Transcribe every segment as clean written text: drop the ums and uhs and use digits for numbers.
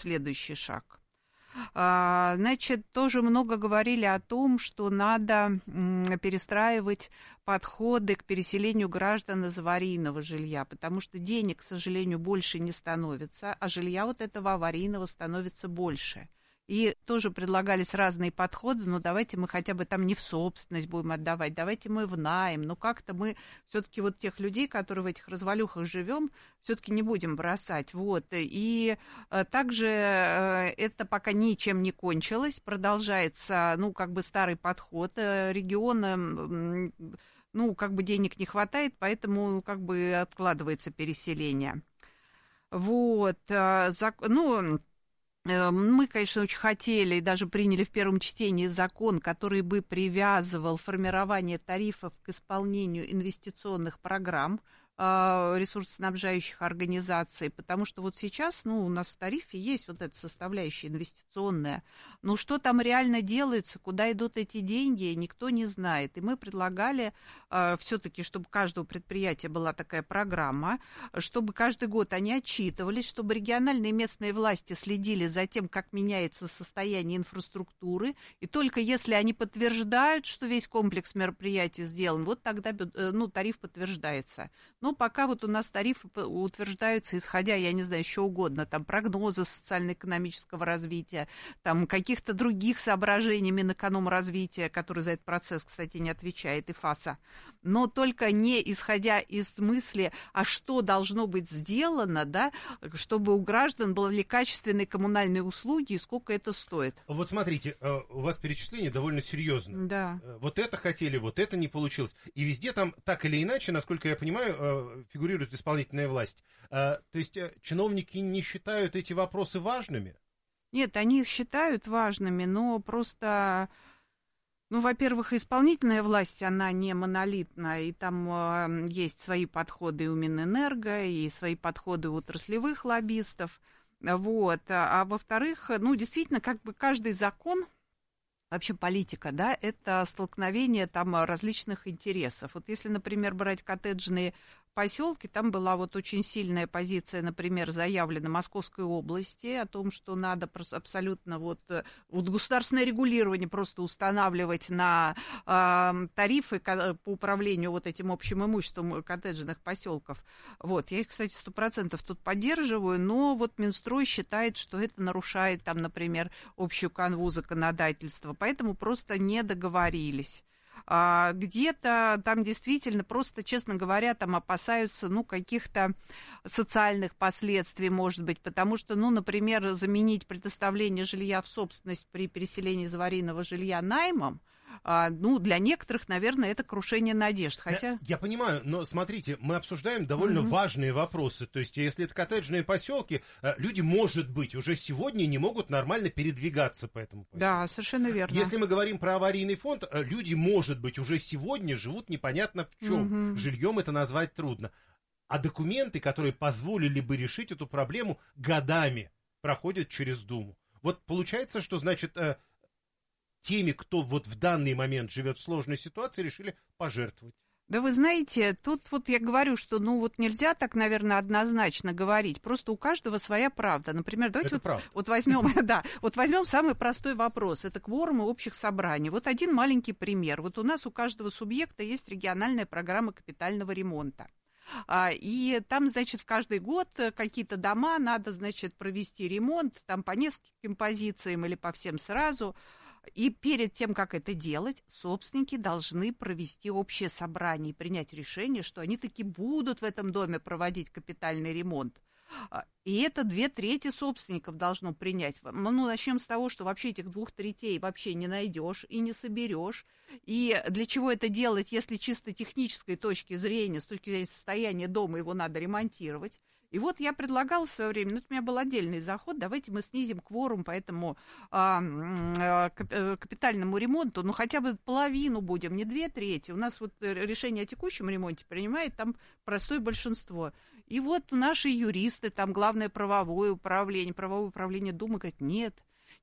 следующий шаг. Значит, тоже много говорили о том, что надо перестраивать подходы к переселению граждан из аварийного жилья, потому что денег, к сожалению, больше не становится, а жилья вот этого аварийного становится больше. И тоже предлагались разные подходы, но давайте мы хотя бы там не в собственность будем отдавать, давайте мы в найм, но как-то мы все-таки вот тех людей, которые в этих развалюхах живем, все-таки не будем бросать, вот. И также это пока ничем не кончилось, продолжается, ну, как бы старый подход, регионам, ну, как бы денег не хватает, поэтому, как бы откладывается переселение. Вот, мы, конечно, очень хотели и даже приняли в первом чтении закон, который бы привязывал формирование тарифов к исполнению инвестиционных программ ресурсоснабжающих организаций, потому что вот сейчас, ну, у нас в тарифе есть вот эта составляющая инвестиционная, но что там реально делается, куда идут эти деньги, никто не знает. И мы предлагали все-таки, чтобы у каждого предприятия была такая программа, чтобы каждый год они отчитывались, чтобы региональные и местные власти следили за тем, как меняется состояние инфраструктуры, и только если они подтверждают, что весь комплекс мероприятий сделан, вот тогда, ну, тариф подтверждается. Но пока вот у нас тарифы утверждаются, исходя, я не знаю, еще угодно, там прогнозы социально-экономического развития, там каких-то других соображений Минэкономразвития, который за этот процесс, кстати, не отвечает, и ФАСа, но только не исходя из мысли, а что должно быть сделано, да, чтобы у граждан были качественные коммунальные услуги и сколько это стоит. Вот смотрите, у вас перечисление довольно серьезное. Да. Вот это хотели, вот это не получилось. И везде там так или иначе, насколько я понимаю, фигурирует исполнительная власть. То есть чиновники не считают эти вопросы важными? Нет, они их считают важными, но просто, ну, во-первых, исполнительная власть, она не монолитная, и там есть свои подходы у Минэнерго, и свои подходы у отраслевых лоббистов, вот. А во-вторых, ну, действительно, как бы каждый закон, вообще политика, да, это столкновение там различных интересов. Вот если, например, брать коттеджные поселки, там была вот очень сильная позиция, например, заявлена Московской области о том, что надо абсолютно вот государственное регулирование просто устанавливать на тарифы по управлению вот этим общим имуществом коттеджных поселков. Вот, я их, кстати, 100% тут поддерживаю, но вот Минстрой считает, что это нарушает там, например, общую канву законодательства, поэтому просто не договорились. Где-то там действительно просто, честно говоря, там опасаются, ну, каких-то социальных последствий, может быть, потому что, ну, например, заменить предоставление жилья в собственность при переселении из аварийного жилья наймом, ну, для некоторых, наверное, это крушение надежд, хотя... Я понимаю, но смотрите, мы обсуждаем довольно важные вопросы, то есть если это коттеджные поселки, люди, может быть, уже сегодня не могут нормально передвигаться по этому поселку. Да, совершенно верно. Если мы говорим про аварийный фонд, люди, может быть, уже сегодня живут непонятно в чем, жильем это назвать трудно, а документы, которые позволили бы решить эту проблему, годами проходят через Думу. Вот получается, что, значит... теми, кто вот в данный момент живет в сложной ситуации, решили пожертвовать. Да вы знаете, тут вот я говорю, что ну вот нельзя так, наверное, однозначно говорить. Просто у каждого своя правда. Например, давайте вот возьмем, да, вот возьмем самый простой вопрос. Это кворум и общих собраний. Вот один маленький пример. Вот у нас у каждого субъекта есть региональная программа капитального ремонта. И там, значит, в каждый год какие-то дома надо, значит, провести ремонт, там по нескольким позициям или по всем сразу. И перед тем, как это делать, собственники должны провести общее собрание и принять решение, что они таки будут в этом доме проводить капитальный ремонт. И это 2/3 собственников должно принять. Ну, начнем с того, что вообще этих 2/3 вообще не найдешь и не соберешь. И для чего это делать, если чисто технической точки зрения, с точки зрения состояния дома, его надо ремонтировать. И вот я предлагала в свое время, ну, это у меня был отдельный заход, давайте мы снизим кворум по этому капитальному ремонту, ну, хотя бы половину будем, не 2/3. У нас вот решение о текущем ремонте принимает там простое большинство. И вот наши юристы, там главное правовое управление Думы говорят, нет,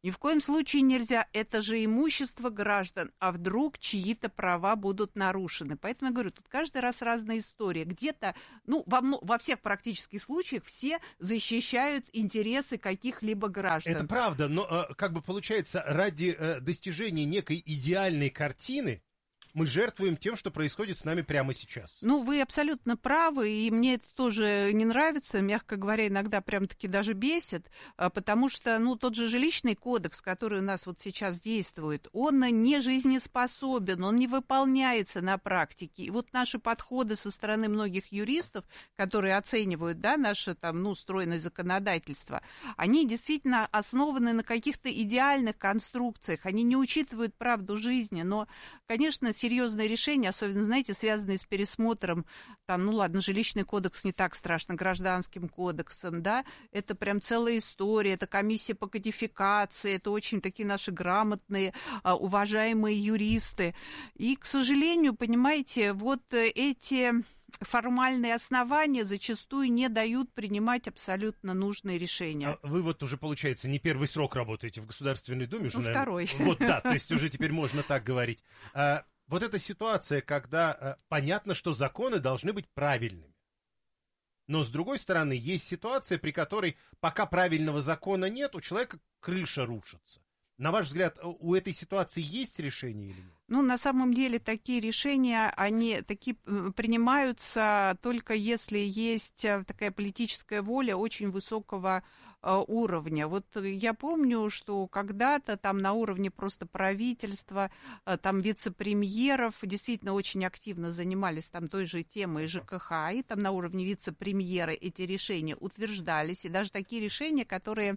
Ни в коем случае нельзя, это же имущество граждан, а вдруг чьи-то права будут нарушены. Поэтому я говорю, тут каждый раз разная история. Где-то, во всех практических случаях все защищают интересы каких-либо граждан. Это правда, но как бы получается, ради достижения некой идеальной картины мы жертвуем тем, что происходит с нами прямо сейчас. Вы абсолютно правы, и мне это тоже не нравится, мягко говоря, иногда прям-таки даже бесит, потому что, тот же жилищный кодекс, который у нас вот сейчас действует, он не жизнеспособен, он не выполняется на практике. И вот наши подходы со стороны многих юристов, которые оценивают, наше стройное законодательство, они действительно основаны на каких-то идеальных конструкциях, они не учитывают правду жизни, но, конечно, серьезные решения, особенно, знаете, связанные с пересмотром, жилищный кодекс не так страшно, гражданским кодексом, это прям целая история, это комиссия по кодификации, это очень такие наши грамотные, уважаемые юристы. И, к сожалению, понимаете, вот эти формальные основания зачастую не дают принимать абсолютно нужные решения. Вы вот уже, получается, не первый срок работаете в Государственной Думе. Уже, второй. То есть уже теперь можно так говорить. Вот эта ситуация, когда понятно, что законы должны быть правильными. Но, с другой стороны, есть ситуация, при которой пока правильного закона нет, у человека крыша рушится. На ваш взгляд, у этой ситуации есть решение или нет? На самом деле такие решения, они такие принимаются только если есть такая политическая воля очень высокого уровня. Вот я помню, что когда-то на уровне просто правительства, вице-премьеров действительно очень активно занимались той же темой ЖКХ, и на уровне вице-премьера эти решения утверждались, и даже такие решения, которые,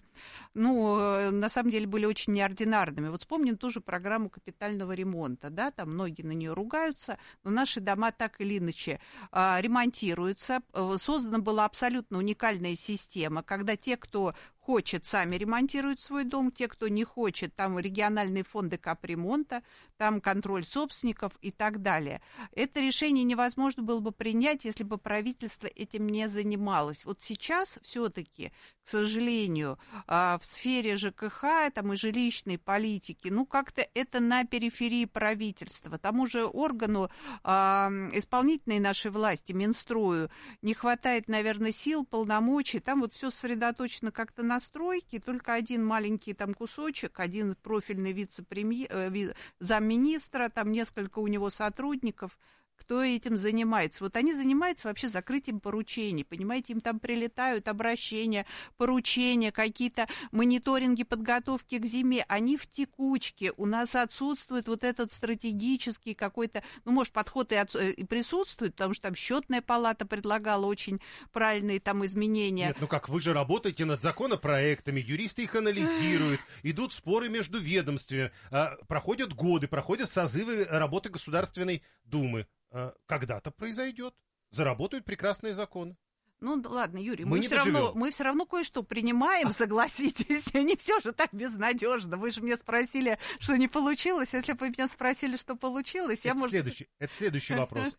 на самом деле были очень неординарными. Вот вспомним ту же программу капитального ремонта, многие на нее ругаются, но наши дома так или иначе ремонтируются. Создана была абсолютно уникальная система, когда те, кто хочет, сами ремонтируют свой дом, те, кто не хочет, там региональные фонды капремонта, там контроль собственников и так далее. Это решение невозможно было бы принять, если бы правительство этим не занималось. Вот сейчас все-таки, к сожалению, в сфере ЖКХ и жилищной политики, как-то это на периферии правительства. Тому же органу исполнительной нашей власти, Минстрою, не хватает, наверное, сил, полномочий. Там вот все сосредоточено как-то на стройке, только один маленький кусочек, один профильный вице-премьер, замминистра, несколько у него сотрудников. Кто этим занимается? Вот они занимаются вообще закрытием поручений, понимаете, им прилетают обращения, поручения, какие-то мониторинги подготовки к зиме, они в текучке, у нас отсутствует вот этот стратегический какой-то, может, подход и присутствует, потому что счетная палата предлагала очень правильные изменения. Нет, вы же работаете над законопроектами, юристы их анализируют, идут споры между ведомствами, проходят годы, проходят созывы работы Государственной Думы. Когда-то произойдет. Заработают прекрасные законы. Ладно, Юрий, мы все равно кое-что принимаем, согласитесь. Не все же так безнадежно. Вы же меня спросили, что не получилось. Если бы вы меня спросили, что получилось, Это следующий вопрос.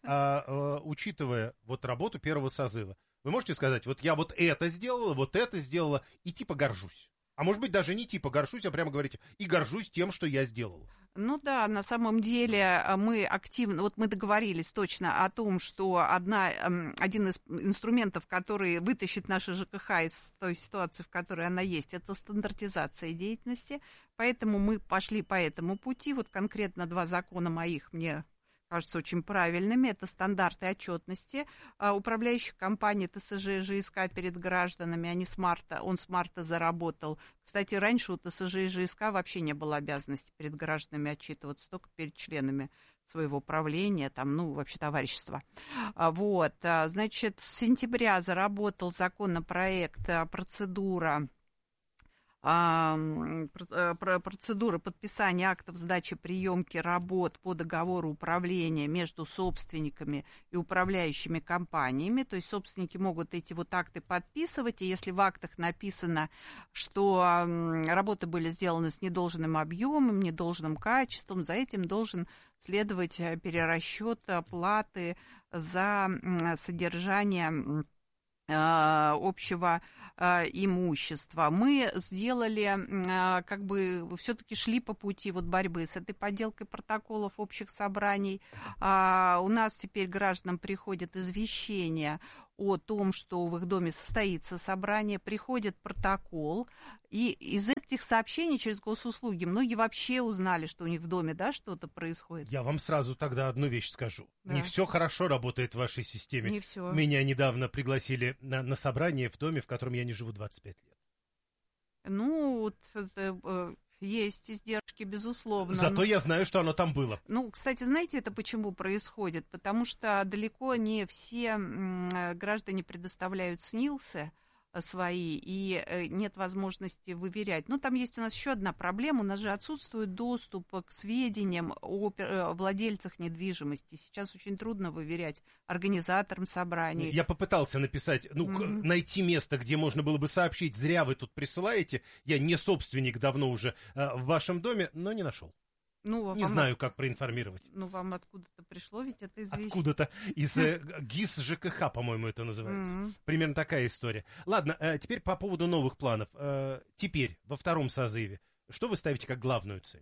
Учитывая работу первого созыва, вы можете сказать, вот я вот это сделала, и горжусь. А может быть, даже не горжусь, а прямо говорите, и горжусь тем, что я сделала. На самом деле мы активно, мы договорились точно о том, что один из инструментов, который вытащит наша ЖКХ из той ситуации, в которой она есть, это стандартизация деятельности, поэтому мы пошли по этому пути, конкретно 2 закона моих мне кажется очень правильными. Это стандарты отчетности управляющих компаний ТСЖ и ЖСК перед гражданами. Он с марта заработал. Кстати, раньше у ТСЖ и ЖСК вообще не было обязанности перед гражданами отчитываться, только перед членами своего правления, вообще товарищества. Значит, с сентября заработал законопроект процедура подписания актов сдачи приемки работ по договору управления между собственниками и управляющими компаниями. То есть собственники могут эти акты подписывать, и если в актах написано, что работы были сделаны с недолжным объемом, недолжным качеством, за этим должен следовать перерасчет платы за содержание общего имущества. Мы сделали, как бы, все-таки шли по пути вот борьбы с этой подделкой протоколов общих собраний. У нас теперь гражданам приходит извещение о том, что в их доме состоится собрание, приходит протокол, и из этих сообщений через госуслуги многие вообще узнали, что у них в доме, да, что-то происходит. Я вам сразу тогда одну вещь скажу. Да. Не все хорошо работает в вашей системе. Не все. Меня недавно пригласили на собрание в доме, в котором я не живу 25 лет. Ну, вот, есть издержки, безусловно. Зато я знаю, что оно там было. Ну, кстати, знаете, это почему происходит? Потому что далеко не все граждане предоставляют СНИЛСы свои, и нет возможности выверять. Но там есть у нас еще одна проблема. У нас же отсутствует доступ к сведениям о владельцах недвижимости. Сейчас очень трудно выверять организаторам собраний. Я попытался написать, найти место, где можно было бы сообщить, зря вы тут присылаете. Я не собственник давно уже в вашем доме, но не нашел. Ну, не знаю, как проинформировать. Ну, вам откуда-то пришло ведь это известие? Откуда-то из ГИС ЖКХ, по-моему, это называется. Примерно такая история. Ладно, теперь по поводу новых планов. Теперь, во втором созыве, что вы ставите как главную цель?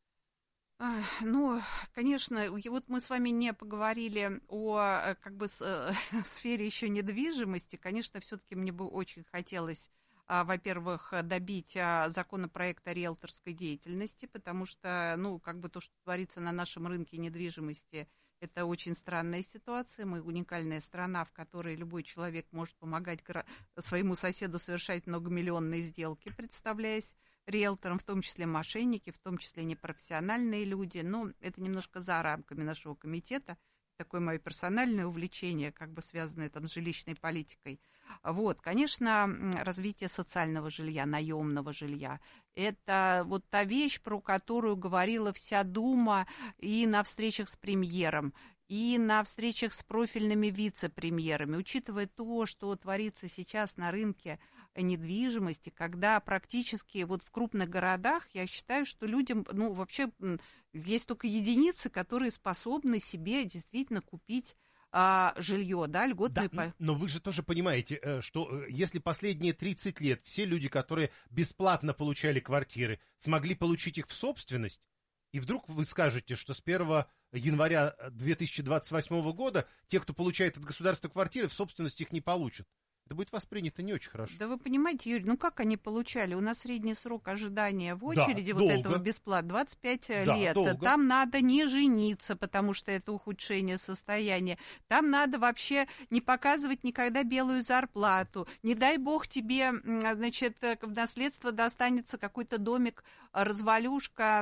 Ну, конечно, вот мы с вами не поговорили о, как бы, сфере еще недвижимости. Конечно, все-таки мне бы очень хотелось, во-первых, добить законопроект о риэлторской деятельности, потому что, ну, как бы то, что творится на нашем рынке недвижимости, это очень странная ситуация. Мы уникальная страна, в которой любой человек может помогать своему соседу совершать многомиллионные сделки, представляясь риэлтором, в том числе мошенники, в том числе непрофессиональные люди. Но это немножко за рамками нашего комитета. Такое мое персональное увлечение, как бы связанное там с жилищной политикой. Вот, конечно, развитие социального жилья, наемного жилья. Это вот та вещь, про которую говорила вся Дума и на встречах с премьером, и на встречах с профильными вице-премьерами. Учитывая то, что творится сейчас на рынке недвижимости, когда практически вот в крупных городах, я считаю, что людям, ну, вообще есть только единицы, которые способны себе действительно купить жилье, да, льготное. Да, но вы же тоже понимаете, что если последние 30 лет все люди, которые бесплатно получали квартиры, смогли получить их в собственность, и вдруг вы скажете, что с 1 января 2028 года те, кто получает от государства квартиры, в собственность их не получат. Это будет воспринято не очень хорошо. Да вы понимаете, Юрий, ну как они получали? У нас средний срок ожидания в очереди вот этого бесплатно 25 лет. Долго. Там надо не жениться, потому что это ухудшение состояния. Там надо вообще не показывать никогда белую зарплату. Не дай бог тебе, значит, в наследство достанется какой-то домик, развалюшка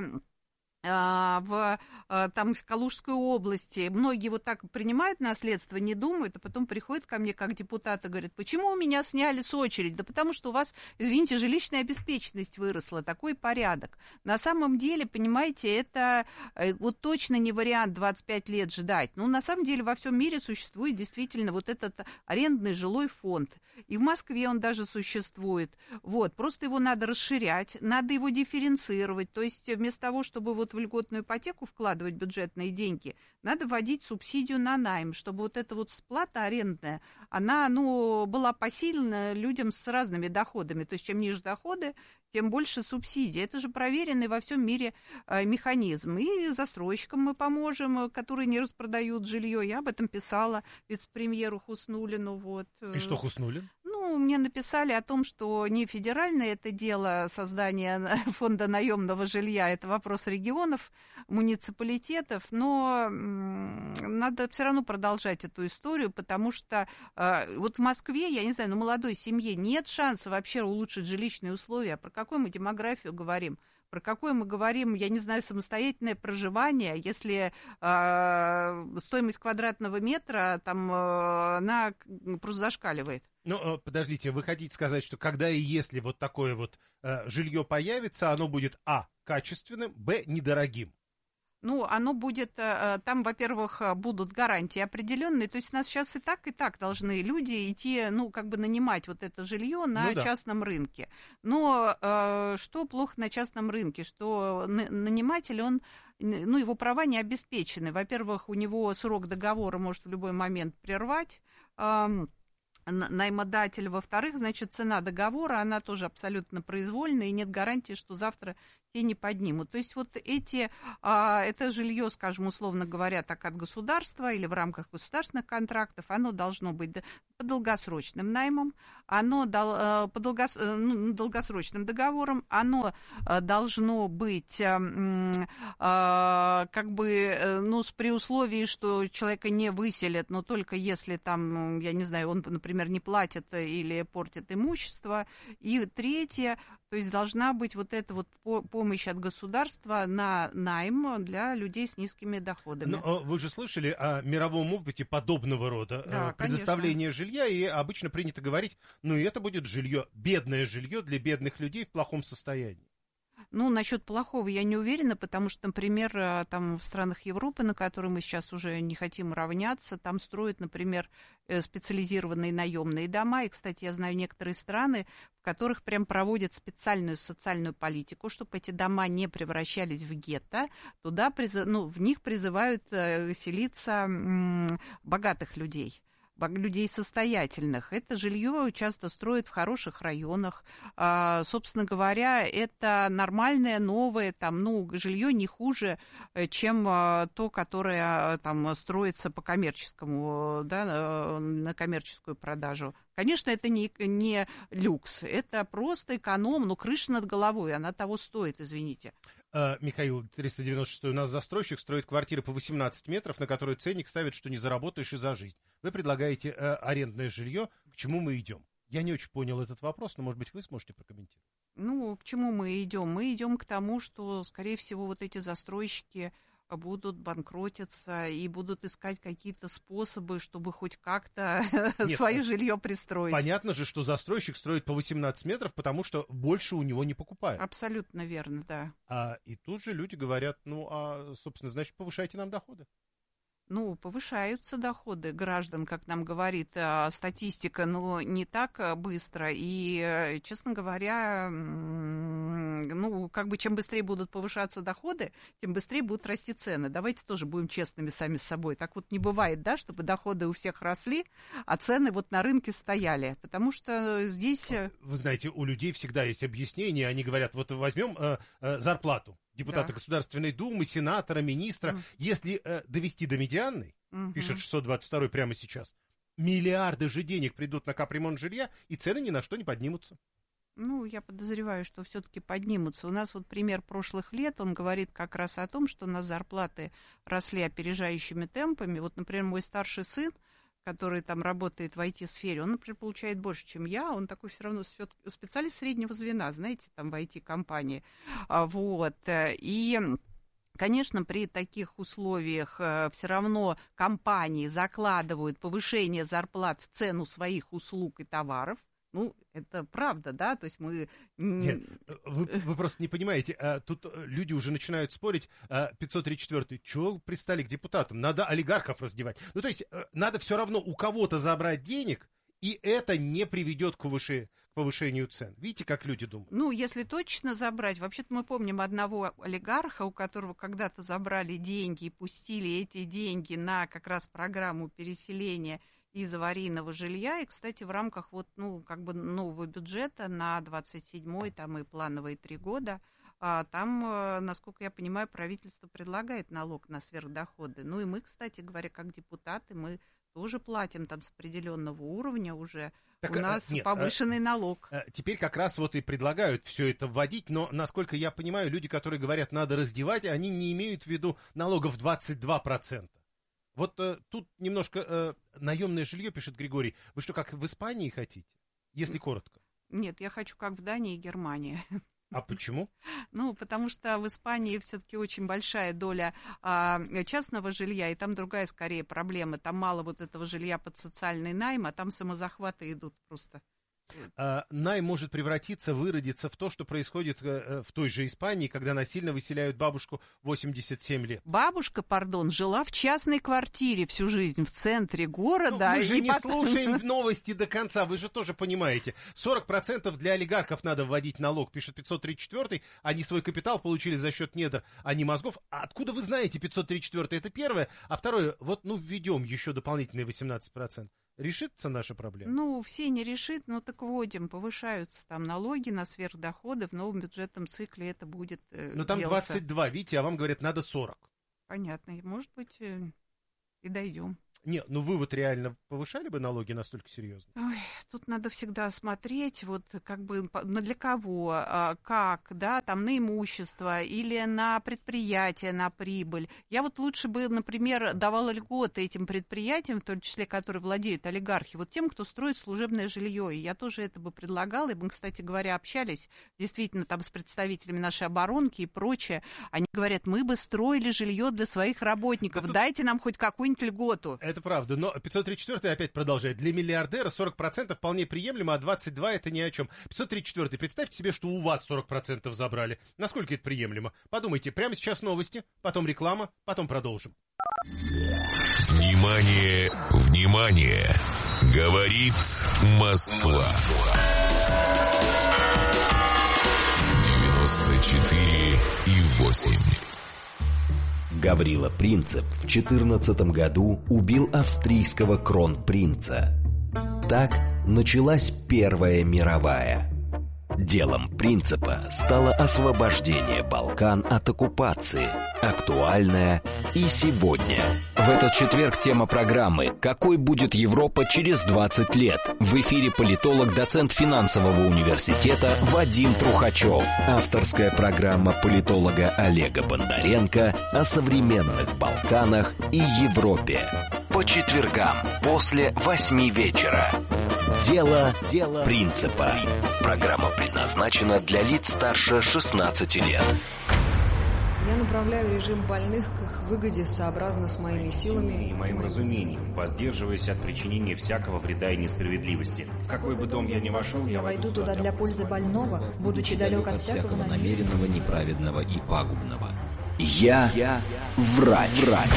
в Калужской области. Многие вот так принимают наследство, не думают, а потом приходят ко мне как депутаты, говорят, почему у меня сняли с очереди? Да потому что у вас, извините, жилищная обеспеченность выросла, такой порядок. На самом деле, понимаете, это вот точно не вариант 25 лет ждать. Ну, на самом деле, во всем мире существует действительно вот этот арендный жилой фонд. И в Москве он даже существует. Вот, просто его надо расширять, надо его дифференцировать. То есть вместо того, чтобы вот в льготную ипотеку вкладывать бюджетные деньги, надо вводить субсидию на найм, чтобы вот эта вот сплата арендная, она, была посильна людям с разными доходами. То есть чем ниже доходы, тем больше субсидий. Это же проверенный во всем мире механизм. И застройщикам мы поможем, которые не распродают жилье. Я об этом писала вице-премьеру Хуснуллину. Вот. И что Хуснуллин? Мне написали о том, что не федеральное это дело создания фонда наемного жилья, это вопрос регионов, муниципалитетов, но надо все равно продолжать эту историю, потому что вот в Москве, я не знаю, молодой семье нет шанса вообще улучшить жилищные условия. Про какую мы демографию говорим? Про какое мы говорим, я не знаю, самостоятельное проживание, если стоимость квадратного метра там она просто зашкаливает. Ну, подождите, вы хотите сказать, что когда и если вот такое вот жилье появится, оно будет, качественным, недорогим? Оно будет, там, во-первых, будут гарантии определенные, то есть у нас сейчас и так должны люди идти, нанимать вот это жилье на частном рынке. Но что плохо на частном рынке, что наниматель, его права не обеспечены. Во-первых, у него срок договора может в любой момент прервать, наймодатель. Во-вторых, значит, цена договора, она тоже абсолютно произвольная, и нет гарантии, что завтра те не поднимут. То есть вот это жилье, скажем, условно говоря, так от государства или в рамках государственных контрактов, оно должно быть по долгосрочным наймам, оно по долгосрочным договорам, оно должно быть при условии, что человека не выселят, но только если там, я не знаю, он, например, не платит или портит имущество. И третье, то есть должна быть вот эта вот помощь от государства на найм для людей с низкими доходами. Но вы же слышали о мировом опыте подобного рода предоставления жилья, и обычно принято говорить, и это будет жилье, бедное жилье для бедных людей в плохом состоянии. Насчет плохого я не уверена, потому что, например, там в странах Европы, на которые мы сейчас уже не хотим равняться, там строят, например, специализированные наемные дома. И, кстати, я знаю некоторые страны, в которых прям проводят специальную социальную политику, чтобы эти дома не превращались в гетто. Туда в них призывают селиться богатых людей состоятельных. Это жилье часто строят в хороших районах. Собственно говоря, это нормальное, новое, жилье не хуже, чем то, которое там строится по коммерческому, на коммерческую продажу. Конечно, это не люкс, это просто эконом, крыша над головой, она того стоит, извините. Михаил, 396 у нас застройщик строит квартиры по 18 метров, на которую ценник ставит, что не заработаешь и за жизнь. Вы предлагаете арендное жилье. К чему мы идем? Я не очень понял этот вопрос, но, может быть, вы сможете прокомментировать. К чему мы идем? Мы идем к тому, что, скорее всего, вот эти застройщики будут банкротиться и будут искать какие-то способы, чтобы хоть как-то свое жилье пристроить. Понятно же, что застройщик строит по 18 метров, потому что больше у него не покупают. Абсолютно верно, да. И тут же люди говорят, собственно, значит, повышайте нам доходы. Повышаются доходы граждан, как нам говорит статистика, но не так быстро. И, честно говоря, чем быстрее будут повышаться доходы, тем быстрее будут расти цены. Давайте тоже будем честными сами с собой. Так вот не бывает, чтобы доходы у всех росли, а цены вот на рынке стояли. Потому что здесь... Вы знаете, у людей всегда есть объяснение. Они говорят, вот возьмем зарплату депутата Государственной Думы, сенатора, министра. Если довести до медианной, пишет 622 прямо сейчас, миллиарды же денег придут на капремонт жилья, и цены ни на что не поднимутся. Я подозреваю, что все-таки поднимутся. У нас вот пример прошлых лет, он говорит как раз о том, что у нас зарплаты росли опережающими темпами. Вот, например, мой старший сын, который там работает в IT-сфере, он, например, получает больше, чем я, он такой все равно специалист среднего звена, знаете, там в IT-компании. И, конечно, при таких условиях все равно компании закладывают повышение зарплат в цену своих услуг и товаров. Это правда, да? То есть мы... Нет, вы просто не понимаете. Тут люди уже начинают спорить. 534-й. Чего пристали к депутатам? Надо олигархов раздевать. То есть надо все равно у кого-то забрать денег, и это не приведет к повышению цен. Видите, как люди думают? Если точно забрать... Вообще-то мы помним одного олигарха, у которого когда-то забрали деньги и пустили эти деньги на как раз программу переселения из аварийного жилья. И, кстати, в рамках нового бюджета на 27-й, там и плановые 3 года, там, насколько я понимаю, правительство предлагает налог на сверхдоходы. И мы, кстати говоря, как депутаты, мы тоже платим там с определенного уровня уже. У нас повышенный налог. Теперь как раз вот и предлагают все это вводить, но, насколько я понимаю, люди, которые говорят, надо раздевать, они не имеют в виду налогов 22%. Вот тут немножко наемное жилье, пишет Григорий. Вы что, как в Испании хотите? Если коротко. Нет, я хочу как в Дании и Германии. А почему? Потому что в Испании все-таки очень большая доля частного жилья, и там другая скорее проблема. Там мало вот этого жилья под социальный найм, а там самозахваты идут просто. Найм может превратиться, выродиться в то, что происходит в той же Испании, когда насильно выселяют бабушку 87 лет. Бабушка, жила в частной квартире всю жизнь в центре города. Мы же не слушаем новости до конца, вы же тоже понимаете. 40% для олигархов надо вводить налог, пишет 534-й. Они свой капитал получили за счет недр, а не мозгов. А откуда вы знаете 534-й? Это первое. А второе, введем еще дополнительные 18%. Решится наша проблема? Ну, все не решит, но так вводим, повышаются там налоги на сверхдоходы, в новом бюджетном цикле это будет Ну, там делаться. 22, видите, а вам говорят, надо 40. Понятно, и, может быть, и дойдем. Не, ну вы вот реально повышали бы налоги настолько серьезно? Ой, тут надо всегда смотреть, вот как бы для кого, как, да, там на имущество или на предприятие, на прибыль. Я вот лучше бы, например, давала льготы этим предприятиям, в том числе, которые владеют олигархи, вот тем, кто строит служебное жилье. И я тоже это бы предлагала, и мы, кстати говоря, общались действительно там с представителями нашей оборонки и прочее. Они говорят, мы бы строили жилье для своих работников, да дайте нам хоть какую-нибудь льготу. Это правда, но 534 опять продолжает. Для миллиардера 40% вполне приемлемо, а 22 это ни о чем. 534 представьте себе, что у вас 40% забрали. Насколько это приемлемо? Подумайте, прямо сейчас новости, потом реклама, потом продолжим. Внимание, внимание! Говорит Москва. 94,8. Гаврила Принцип в 14 году убил австрийского кронпринца. Так началась Первая мировая. Делом Принципа стало освобождение Балкан от оккупации, актуальное и сегодня. В этот четверг тема программы «Какой будет Европа через 20 лет?» В эфире политолог, доцент финансового университета Вадим Трухачев. Авторская программа политолога Олега Бондаренко о современных Балканах и Европе. По четвергам после 8 вечера. Дело Принципа. Программа предназначена для лиц старше 16 лет. Я направляю режим больных к их выгоде сообразно с моими силами и моим разумением, воздерживаясь от причинения всякого вреда и несправедливости. В какой бы дом я ни вошел, я войду туда для пользы больного, будучи далек от всякого намеренного, неправедного и пагубного. Я врач.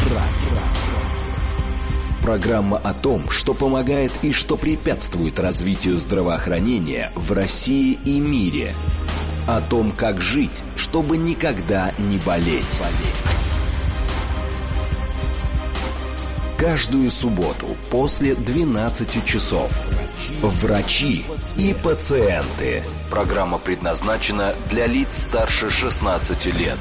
Программа о том, что помогает и что препятствует развитию здравоохранения в России и мире. О том, как жить, чтобы никогда не болеть. Каждую субботу после 12 часов. Врачи и пациенты. Программа предназначена для лиц старше 16 лет.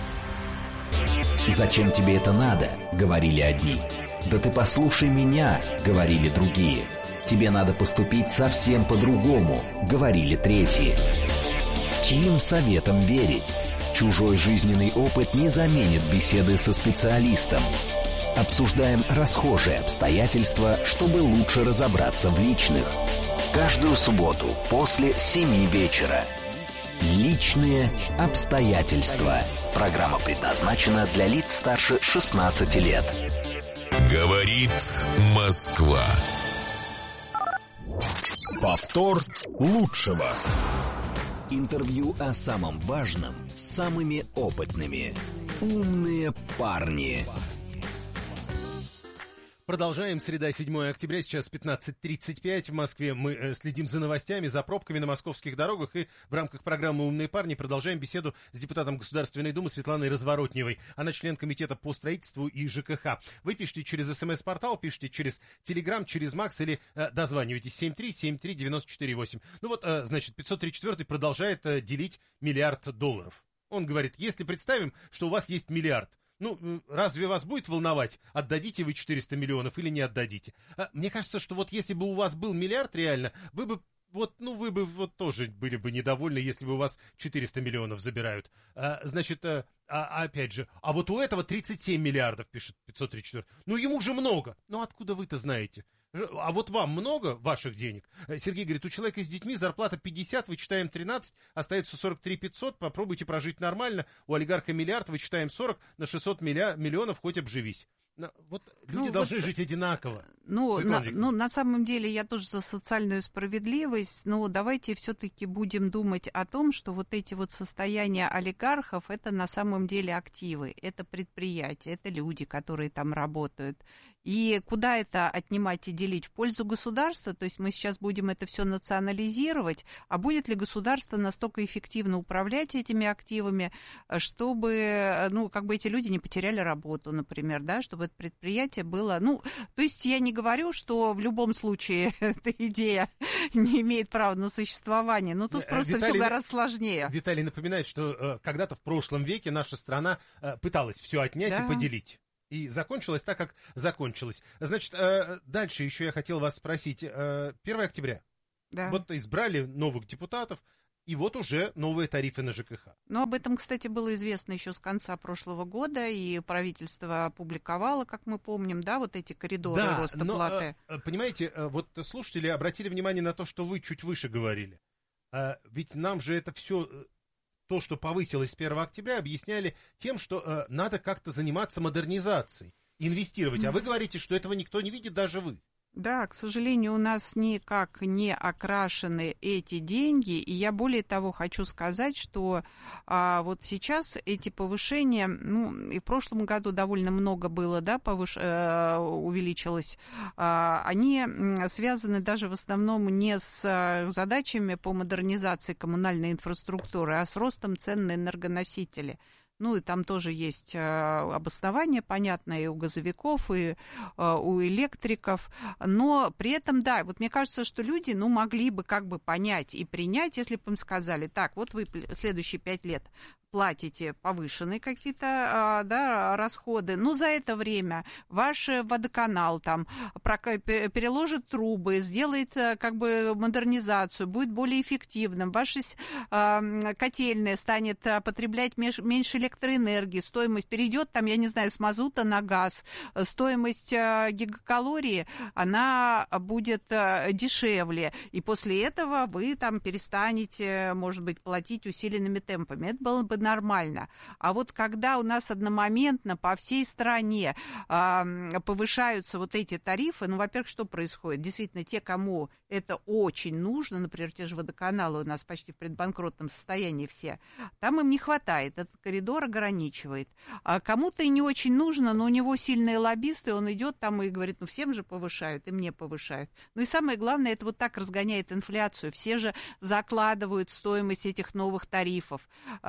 «Зачем тебе это надо?» — говорили одни. «Да ты послушай меня», — говорили другие. «Тебе надо поступить совсем по-другому», — говорили третьи. Чьим советом верить? Чужой жизненный опыт не заменит беседы со специалистом. Обсуждаем расхожие обстоятельства, чтобы лучше разобраться в личных. Каждую субботу после 7 вечера. Личные обстоятельства. Программа предназначена для лиц старше 16 лет. Говорит Москва. Повтор лучшего. Интервью о самом важном с самыми опытными. Умные парни. Продолжаем. Среда, 7 октября, сейчас 15:35 в Москве. Мы следим за новостями, за пробками на московских дорогах и в рамках программы «Умные парни» продолжаем беседу с депутатом Государственной Думы Светланой Разворотневой. Она член комитета по строительству и ЖКХ. Вы пишите через СМС-портал, пишите через Телеграм, через Макс или дозванивайтесь 7373-94-8. Ну вот, значит, 534-й продолжает делить $1 миллиард. Он говорит, если представим, что у вас есть миллиард, ну, разве вас будет волновать, отдадите вы 400 миллионов или не отдадите? Мне кажется, что вот если бы у вас был миллиард реально, вы бы тоже были бы недовольны, если бы у вас 400 миллионов забирают. Значит, опять же, а вот у этого 37 миллиардов, пишет 534. Ну, ему же много. Ну, откуда вы-то знаете? А вот вам много ваших денег? Сергей говорит, у человека с детьми зарплата 50, вычитаем 13, остается 43 500, попробуйте прожить нормально. У олигарха миллиард, вычитаем 40, на 600 миллионов хоть обживись. Вот люди должны жить одинаково. На самом деле я тоже за социальную справедливость, но давайте все-таки будем думать о том, что вот эти вот состояния олигархов, это на самом деле активы, это предприятия, это люди, которые там работают. И куда это отнимать и делить? В пользу государства? То есть мы сейчас будем это все национализировать, а будет ли государство настолько эффективно управлять этими активами, чтобы, ну, как бы эти люди не потеряли работу, например, да, чтобы это предприятие было, ну, то есть я не говорю, что в любом случае эта идея не имеет права на существование, но тут просто все гораздо сложнее. Виталий напоминает, что когда-то в прошлом веке наша страна пыталась все отнять и поделить. И закончилось так, как закончилось. Значит, дальше еще я хотел вас спросить. 1 октября. Да. Вот избрали новых депутатов, и вот уже новые тарифы на ЖКХ. Ну, об этом, кстати, было известно еще с конца прошлого года, и правительство опубликовало, как мы помним, да, вот эти коридоры роста платы. Понимаете, вот слушатели обратили внимание на то, что вы чуть выше говорили. Ведь нам же это все... То, что повысилось с 1 октября, объясняли тем, что надо как-то заниматься модернизацией, инвестировать. А вы говорите, что этого никто не видит, даже вы. Да, к сожалению, у нас никак не окрашены эти деньги, и я более того хочу сказать, что вот сейчас эти повышения, ну, и в прошлом году довольно много было, да, увеличилось, они связаны даже в основном не с задачами по модернизации коммунальной инфраструктуры, а с ростом цен на энергоносители. Ну, и там тоже есть обоснование, понятное, и у газовиков, и у электриков. Но при этом, да, вот мне кажется, что люди, ну, могли бы как бы понять и принять, если бы им сказали, так, вот вы следующие 5 лет платите повышенные какие-то, да, расходы, но за это время ваш водоканал там переложит трубы, сделает как бы модернизацию, будет более эффективным, ваша котельная станет потреблять меньше электроэнергии, стоимость перейдет там, я не знаю, с мазута на газ, стоимость гигакалории, она будет дешевле, и после этого вы там перестанете, может быть, платить усиленными темпами. Это было бы нормально. А вот когда у нас одномоментно по всей стране повышаются вот эти тарифы, ну, во-первых, что происходит? Действительно, те, кому это очень нужно, например, те же водоканалы у нас почти в предбанкротном состоянии все, там им не хватает, этот коридор ограничивает. А кому-то и не очень нужно, но у него сильные лоббисты, он идет там и говорит, ну, всем же повышают, и мне повышают. Ну, и самое главное, это вот так разгоняет инфляцию. Все же закладывают стоимость этих новых тарифов.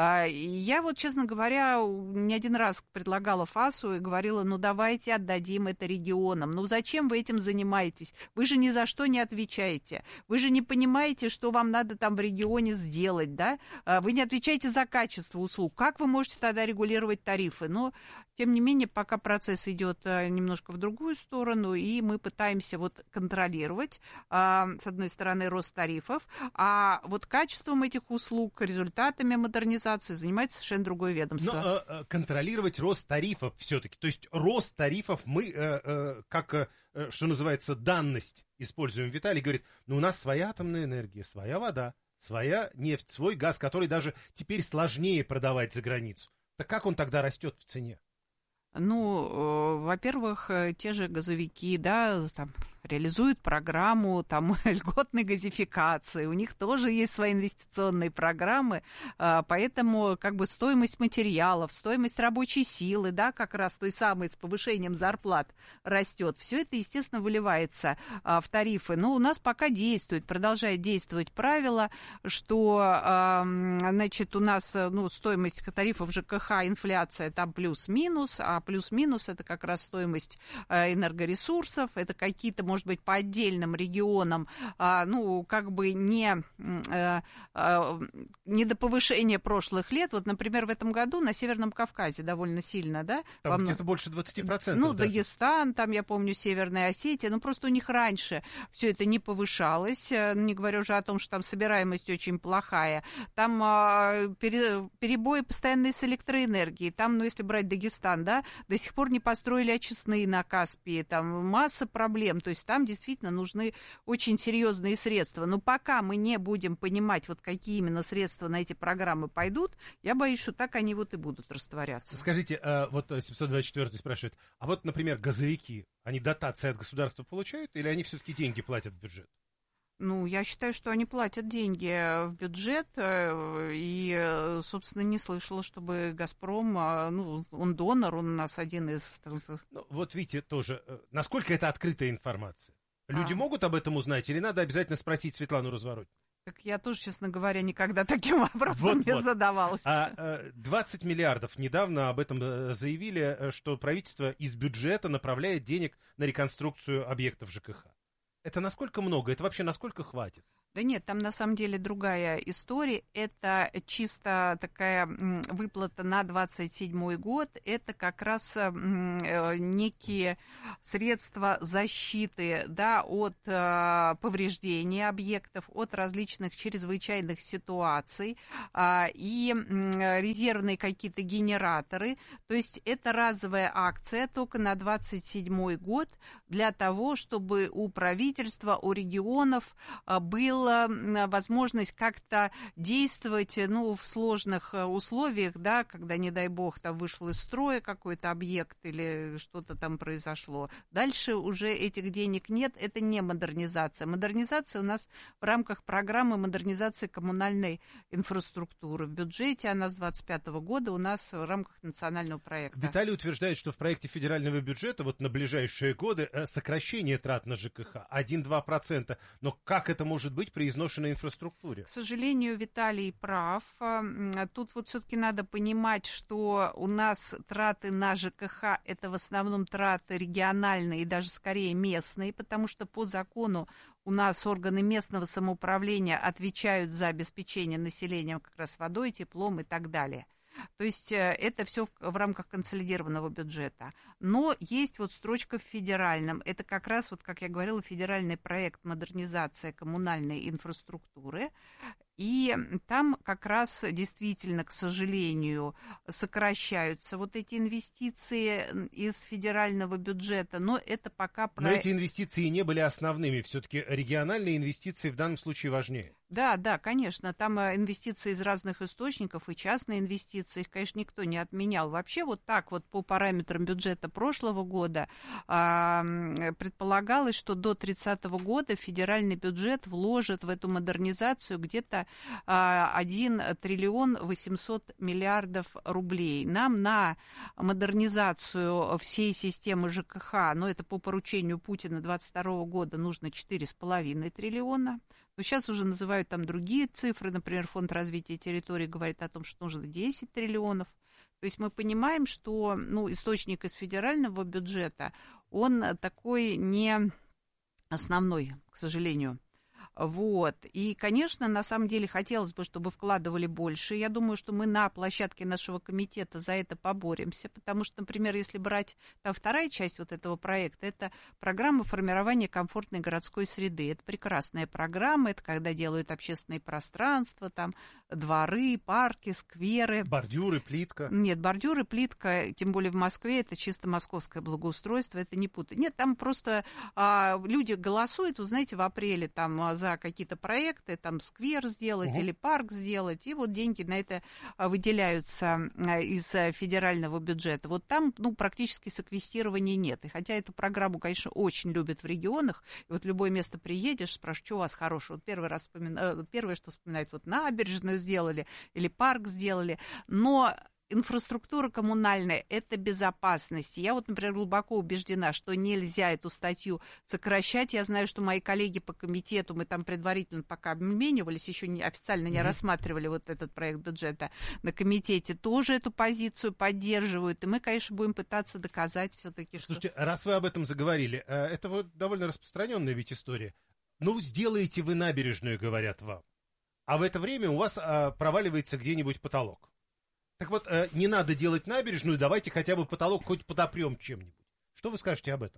Я вот, честно говоря, не один раз предлагала ФАСу и говорила, ну, давайте отдадим это регионам. Ну, зачем вы этим занимаетесь? Вы же ни за что не отвечаете. Вы же не понимаете, что вам надо там в регионе сделать, да? Вы не отвечаете за качество услуг. Как вы можете тогда регулировать тарифы? Но, тем не менее, пока процесс идет немножко в другую сторону, и мы пытаемся вот контролировать, с одной стороны, рост тарифов, а вот качеством этих услуг, результатами модернизации занимается совершенно другое ведомство. Но контролировать рост тарифов все-таки, то есть рост тарифов мы, как, что называется, данность используем. Виталий говорит, ну у нас своя атомная энергия, своя вода, своя нефть, свой газ, который даже теперь сложнее продавать за границу. Так как он тогда растет в цене? Ну, во-первых, те же газовики, да, там, реализуют программу там, льготной газификации, у них тоже есть свои инвестиционные программы, поэтому как бы стоимость материалов, стоимость рабочей силы, да, как раз той самой с повышением зарплат растет. Все это, естественно, выливается в тарифы. Но у нас пока продолжает действовать правило, что, значит, у нас, ну, стоимость тарифов ЖКХ, инфляция там плюс-минус, а плюс-минус это как раз стоимость энергоресурсов, это какие-то, может быть, по отдельным регионам, ну, как бы не до повышения прошлых лет. Вот, например, в этом году на Северном Кавказе довольно сильно, да? Там где-то больше 20%. Ну, даже. Дагестан, там, я помню, Северная Осетия, ну, просто у них раньше все это не повышалось, не говоря уже о том, что там собираемость очень плохая. Там перебои постоянные с электроэнергией. Там, ну, если брать Дагестан, да, до сих пор не построили очистные на Каспии, там масса проблем. То есть там действительно нужны очень серьезные средства. Но пока мы не будем понимать, вот какие именно средства на эти программы пойдут, я боюсь, что так они вот и будут растворяться. Скажите, вот 724 спрашивает, а вот, например, газовики, они дотации от государства получают или они все-таки деньги платят в бюджет? Ну, я считаю, что они платят деньги в бюджет, и, собственно, не слышала, чтобы «Газпром», ну, он донор, он у нас один из... Ну, вот видите, тоже, насколько это открытая информация? Люди могут об этом узнать, или надо обязательно спросить Светлану Разворотню? Так я тоже, честно говоря, никогда таким вопросом не задавалась. 20 миллиардов недавно об этом заявили, что правительство из бюджета направляет денег на реконструкцию объектов ЖКХ. Это насколько много? Это вообще насколько хватит? Да нет, там на самом деле другая история. Это чисто такая выплата на 27-й год. Это как раз некие средства защиты, да, от повреждения объектов, от различных чрезвычайных ситуаций и резервные какие-то генераторы. То есть это разовая акция только на 27-й год для того, чтобы у правительства, у регионов была возможность как-то действовать, ну, в сложных условиях, да, когда, не дай бог, там вышел из строя какой-то объект или что-то там произошло. Дальше уже этих денег нет, это не модернизация. Модернизация у нас в рамках программы модернизации коммунальной инфраструктуры. В бюджете она с 2025 года у нас в рамках национального проекта. Виталий утверждает, что в проекте федерального бюджета вот на ближайшие годы сокращение трат на ЖКХ 1-2%. Но как это может быть при изношенной инфраструктуре? К сожалению, Виталий прав. Тут вот все-таки надо понимать, что у нас траты на ЖКХ – это в основном траты региональные и даже скорее местные, потому что по закону у нас органы местного самоуправления отвечают за обеспечение населения как раз водой, теплом и так далее. То есть это все в рамках консолидированного бюджета. Но есть вот строчка в федеральном. Это как раз, вот, как я говорила, федеральный проект модернизации коммунальной инфраструктуры. И там как раз действительно, к сожалению, сокращаются вот эти инвестиции из федерального бюджета, но это пока... Но эти инвестиции не были основными, все-таки региональные инвестиции в данном случае важнее. Да, конечно, там инвестиции из разных источников и частные инвестиции, их, конечно, никто не отменял. Вообще вот так вот по параметрам бюджета прошлого года предполагалось, что до 30 года федеральный бюджет вложит в эту модернизацию где-то 1 триллион 800 миллиардов рублей. Нам на модернизацию всей системы ЖКХ, но это по поручению Путина 22 года, нужно 4,5 триллиона. Но сейчас уже называют там другие цифры, например, Фонд развития территорий говорит о том, что нужно 10 триллионов. То есть мы понимаем, что источник из федерального бюджета, он такой не основной, к сожалению. Вот. И, конечно, на самом деле хотелось бы, чтобы вкладывали больше. Я думаю, что мы на площадке нашего комитета за это поборемся, потому что, например, если брать там вторая часть вот этого проекта, это программа формирования комфортной городской среды. Это прекрасная программа, это когда делают общественные пространства, там дворы, парки, скверы. Бордюры, плитка. Нет, бордюры, плитка, тем более в Москве, это чисто московское благоустройство, это не путать. Нет, там просто люди голосуют, вы знаете, в апреле там за какие-то проекты, там сквер сделать или парк сделать, и вот деньги на это выделяются из федерального бюджета. Вот там, практически секвестирования нет. И хотя эту программу, конечно, очень любят в регионах, и вот любое место приедешь, спрашиваешь, что у вас хорошего. Вот первое, что вспоминают, вот набережную сделали или парк сделали, но инфраструктура коммунальная – это безопасность. Я вот, например, глубоко убеждена, что нельзя эту статью сокращать. Я знаю, что мои коллеги по комитету, мы там предварительно пока обменивались, еще официально не рассматривали вот этот проект бюджета, на комитете тоже эту позицию поддерживают. И мы, конечно, будем пытаться доказать все-таки, что... Слушайте, раз вы об этом заговорили, это вот довольно распространенная ведь история. Сделаете вы набережную, говорят вам, а в это время у вас проваливается где-нибудь потолок. Так вот, не надо делать набережную, давайте хотя бы потолок хоть подопрем чем-нибудь. Что вы скажете об этом?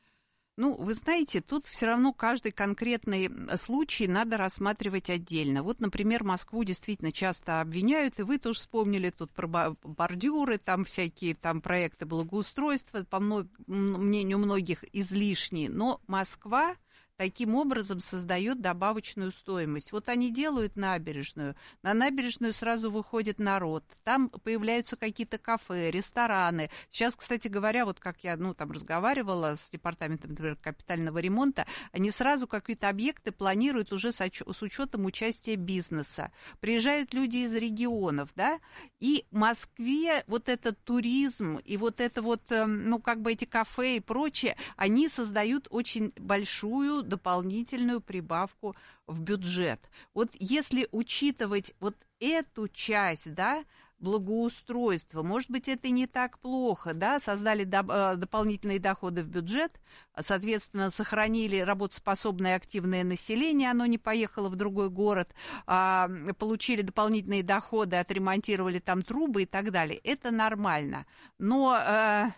Вы знаете, тут все равно каждый конкретный случай надо рассматривать отдельно. Вот, например, Москву действительно часто обвиняют, и вы тоже вспомнили тут про бордюры, там всякие там проекты благоустройства, по мнению многих, излишние. Но Москва таким образом создает добавочную стоимость. Вот они делают набережную, на набережную сразу выходит народ, там появляются какие-то кафе, рестораны. Сейчас, кстати говоря, вот как я, там разговаривала с департаментом, например, капитального ремонта, они сразу какие-то объекты планируют уже с учетом участия бизнеса. Приезжают люди из регионов, да, и в Москве вот этот туризм и вот это вот, эти кафе и прочее, они создают очень большую дополнительную прибавку в бюджет. Вот если учитывать вот эту часть, да, благоустройства, может быть, это и не так плохо, да, создали дополнительные доходы в бюджет, соответственно, сохранили работоспособное активное население, оно не поехало в другой город, получили дополнительные доходы, отремонтировали там трубы и так далее. Это нормально. Но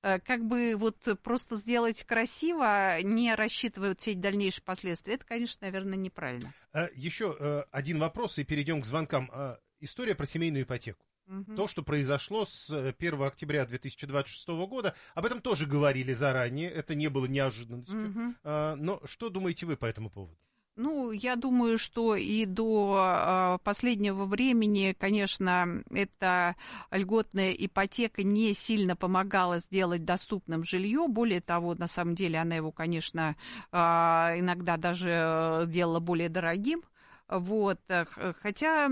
просто сделать красиво, не рассчитывая все эти дальнейшие последствия, это, конечно, наверное, неправильно. Еще один вопрос, и перейдем к звонкам. История про семейную ипотеку. То, что произошло с 1 октября 2026 года, об этом тоже говорили заранее, это не было неожиданностью. Но что думаете вы по этому поводу? Я думаю, что и до последнего времени, конечно, эта льготная ипотека не сильно помогала сделать доступным жилье. Более того, на самом деле, она его, конечно, иногда даже делала более дорогим. Вот, хотя,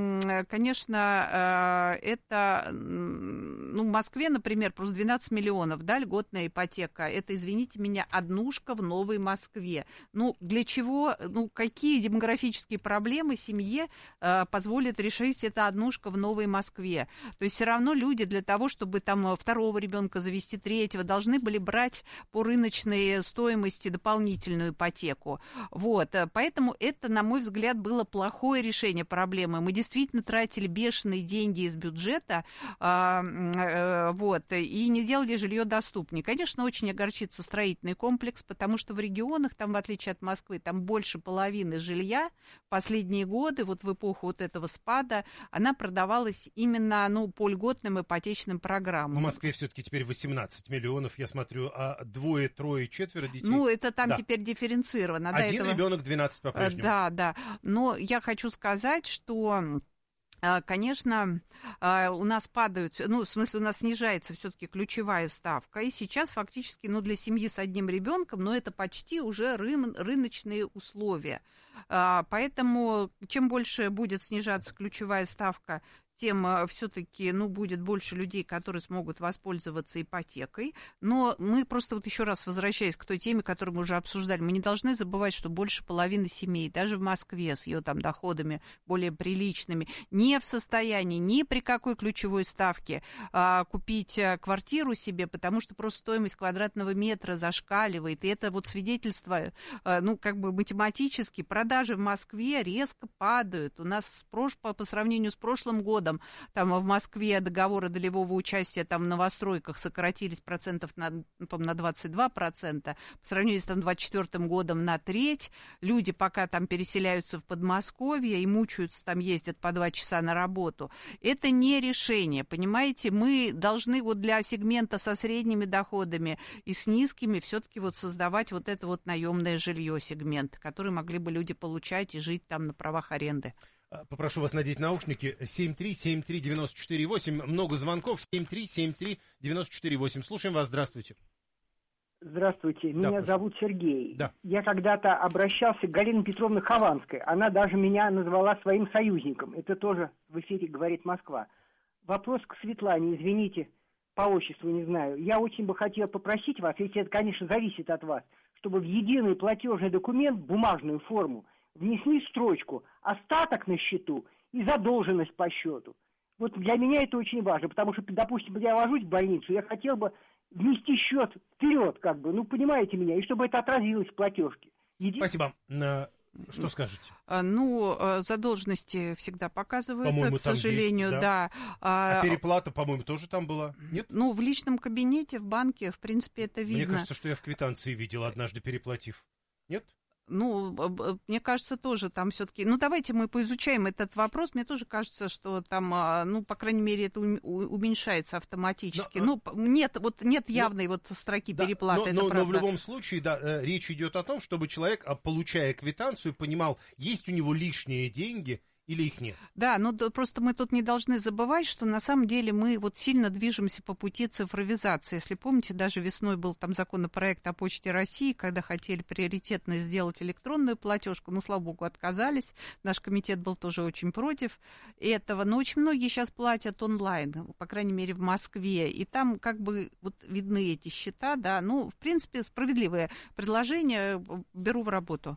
конечно, это, в Москве, например, просто 12 миллионов, да, льготная ипотека, это, извините меня, однушка в Новой Москве. Для чего, какие демографические проблемы семье позволят решить эта однушка в Новой Москве? То есть все равно люди для того, чтобы там второго ребенка завести, третьего, должны были брать по рыночной стоимости дополнительную ипотеку. Вот, поэтому это, на мой взгляд, было плохое решение проблемы. Мы действительно тратили бешеные деньги из бюджета, и не делали жилье доступнее. Конечно, очень огорчится строительный комплекс, потому что в регионах, там, в отличие от Москвы, там больше половины жилья в последние годы, вот в эпоху вот этого спада, она продавалась именно, по льготным ипотечным программам. В Москве все-таки теперь 18 миллионов, я смотрю, а 2, 3, 4 детей. Это там теперь дифференцировано. Один ребенок 12 по-прежнему. Да. Но я хочу сказать, что, конечно, у нас падают, в смысле, у нас снижается все-таки ключевая ставка, и сейчас фактически, для семьи с одним ребенком, это почти уже рыночные условия. Поэтому чем больше будет снижаться ключевая ставка, тем все-таки, будет больше людей, которые смогут воспользоваться ипотекой. Но мы просто еще раз возвращаясь к той теме, которую мы уже обсуждали, мы не должны забывать, что больше половины семей, даже в Москве с ее там доходами более приличными, не в состоянии ни при какой ключевой ставке купить квартиру себе, потому что просто стоимость квадратного метра зашкаливает. И это вот свидетельство, математически, продажи в Москве резко падают. У нас по сравнению с прошлым годом, там в Москве договоры долевого участия там в новостройках сократились процентов на 22%, по сравнению с 2024 годом на треть. Люди пока там переселяются в Подмосковье и мучаются, там ездят по 2 часа на работу. Это не решение, понимаете? Мы должны для сегмента со средними доходами и с низкими все-таки создавать это наемное жилье сегмент, который могли бы люди получать и жить там на правах аренды. Попрошу вас надеть наушники. 7373948. Много звонков. 7373948. Слушаем вас. Здравствуйте. Здравствуйте. Меня зовут Сергей. Да. Я когда-то обращался к Галине Петровне Хованской. Она даже меня назвала своим союзником. Это тоже в эфире «Говорит Москва». Вопрос к Светлане. Извините, по отчеству не знаю. Я очень бы хотел попросить вас, если это, конечно, зависит от вас, чтобы в единый платежный документ, бумажную форму, внесли строчку «остаток на счету» и задолженность по счету. Вот для меня это очень важно, потому что, допустим, я ложусь в больницу, я хотел бы внести счет вперед, понимаете меня, и чтобы это отразилось в платежке. Спасибо. Что скажете? Задолженности всегда показывают, по-моему, к сожалению, есть, да. А переплата, по-моему, тоже там была? Нет? В личном кабинете, в банке, в принципе, это видно. Мне кажется, что я в квитанции видел, однажды переплатив. Нет? Ну, мне кажется, тоже там все-таки... Ну, давайте мы поизучаем этот вопрос. Мне тоже кажется, что там, ну, по крайней мере, это уменьшается автоматически. Нет явной строки переплаты, это правда. Но в любом случае, да, речь идет о том, чтобы человек, получая квитанцию, понимал, есть у него лишние деньги или их нет. Да, но просто мы тут не должны забывать, что на самом деле мы вот сильно движемся по пути цифровизации. Если помните, даже весной был там законопроект о Почте России, когда хотели приоритетно сделать электронную платежку, но, слава богу, отказались. Наш комитет был тоже очень против этого. Но очень многие сейчас платят онлайн, по крайней мере, в Москве. И там как бы вот видны эти счета, да. Ну, в принципе, справедливое предложение. Беру в работу.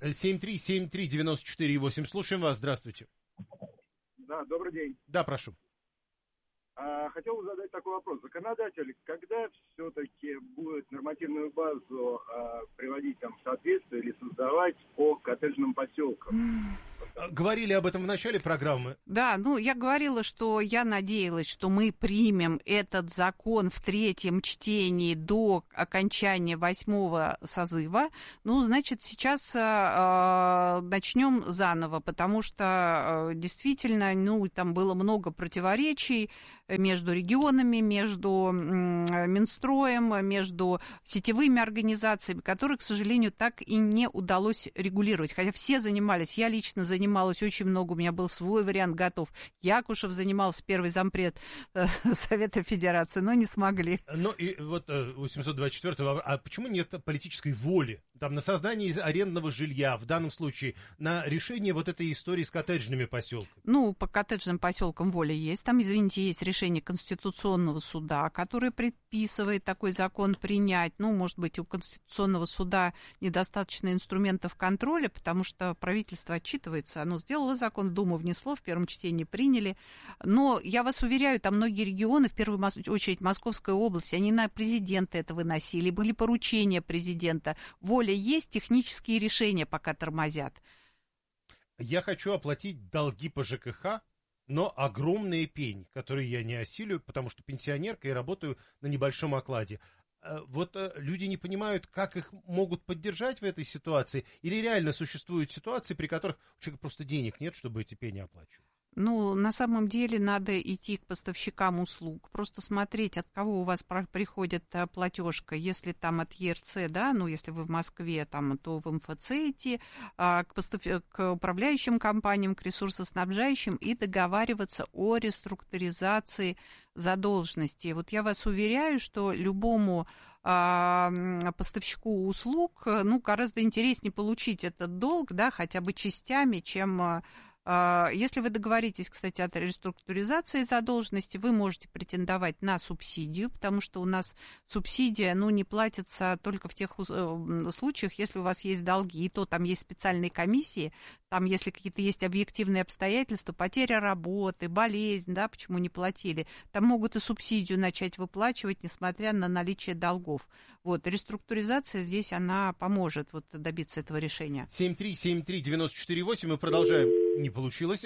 7373948. Слушаем вас. Здравствуйте. Да, добрый день. Да, прошу. Хотел бы задать такой вопрос. Законодатель, когда все-таки будет нормативную базу приводить там в соответствие или создавать по коттеджным поселкам? Говорили об этом в начале программы. Да, ну, я говорила, что я надеялась, что мы примем этот закон в третьем чтении до окончания 8-го созыва. Ну, значит, сейчас начнем заново, потому что действительно, ну, там было много противоречий между регионами, между Минстроем, между сетевыми организациями, которые, к сожалению, так и не удалось регулировать. Хотя все занимались, я лично занималась очень много, у меня был свой вариант готов. Якушев занимался, первый зампред Совета Федерации, но не смогли. Ну и вот 824-го, а почему нет политической воли там на создание арендного жилья, в данном случае на решение вот этой истории с коттеджными поселками? Ну, по коттеджным поселкам воля есть. Там, извините, есть решение Конституционного суда, которое предписывает такой закон принять. Ну, может быть, у Конституционного суда недостаточно инструментов контроля, потому что правительство отчитывается. Оно сделало закон, в Думу внесло, в первом чтении приняли. Но я вас уверяю, там многие регионы, в первую очередь Московская область, они на президента это выносили, были поручения президента. Воля есть, технические решения пока тормозят. Я хочу оплатить долги по ЖКХ, но огромные пени, которые я не осилю, потому что пенсионерка и работаю на небольшом окладе. Вот люди не понимают, как их могут поддержать в этой ситуации, или реально существуют ситуации, при которых у человека просто денег нет, чтобы эти пени оплачивать. Ну, на самом деле надо идти к поставщикам услуг, просто смотреть, от кого у вас приходит платежка. Если там от ЕРЦ, да, ну, если вы в Москве, там, то в МФЦ идти, к управляющим компаниям, к ресурсоснабжающим и договариваться о реструктуризации задолженности. Вот я вас уверяю, что любому поставщику услуг, ну, гораздо интереснее получить этот долг, да, хотя бы частями, чем... Если вы договоритесь, кстати, о реструктуризации задолженности, вы можете претендовать на субсидию, потому что у нас субсидия, ну, не платится только в тех случаях, если у вас есть долги, и то там есть специальные комиссии, там, если какие-то есть объективные обстоятельства, потеря работы, болезнь, да, почему не платили, там могут и субсидию начать выплачивать, несмотря на наличие долгов. Вот, реструктуризация здесь, она поможет вот добиться этого решения. 7373948, мы продолжаем. Не получилось.